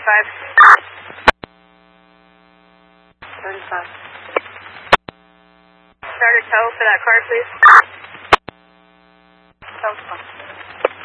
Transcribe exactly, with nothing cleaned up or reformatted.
seventy-five. seventy-five. Start a tow for that car, please. Tow.